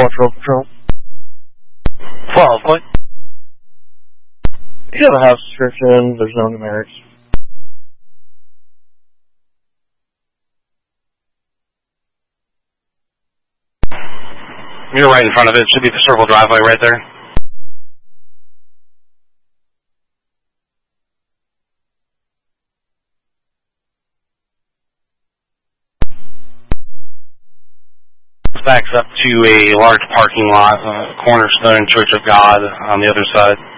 Patrol. 12, what? You have a house description, there's no numerics. You're right in front of it. Should be the circle driveway right there. Backs up to a large parking lot, Cornerstone Church of God on the other side.